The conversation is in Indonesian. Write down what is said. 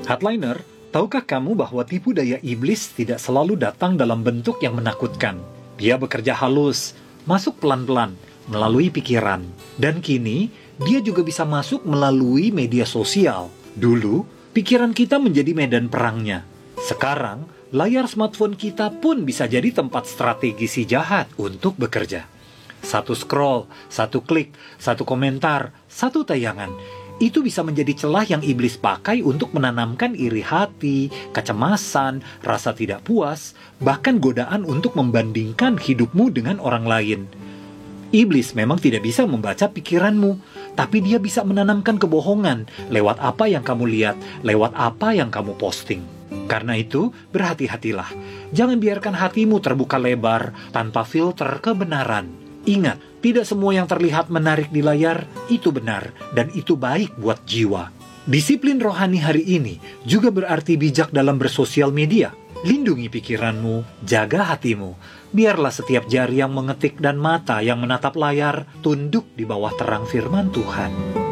Headliner, tahukah kamu bahwa tipu daya iblis tidak selalu datang dalam bentuk yang menakutkan? Dia bekerja halus, masuk pelan-pelan, melalui pikiran. Dan kini, dia juga bisa masuk melalui media sosial. Dulu, pikiran kita menjadi medan perangnya. Sekarang, layar smartphone kita pun bisa jadi tempat strategi si jahat untuk bekerja. Satu scroll, satu klik, satu komentar, satu tayangan. Itu bisa menjadi celah yang iblis pakai untuk menanamkan iri hati, kecemasan, rasa tidak puas, bahkan godaan untuk membandingkan hidupmu dengan orang lain. Iblis memang tidak bisa membaca pikiranmu, tapi dia bisa menanamkan kebohongan lewat apa yang kamu lihat, lewat apa yang kamu posting. Karena itu, berhati-hatilah. Jangan biarkan hatimu terbuka lebar tanpa filter kebenaran. Ingat, tidak semua yang terlihat menarik di layar itu benar dan itu baik buat jiwa. Disiplin rohani hari ini juga berarti bijak dalam bersosial media. Lindungi pikiranmu, jaga hatimu. Biarlah setiap jari yang mengetik dan mata yang menatap layar tunduk di bawah terang firman Tuhan.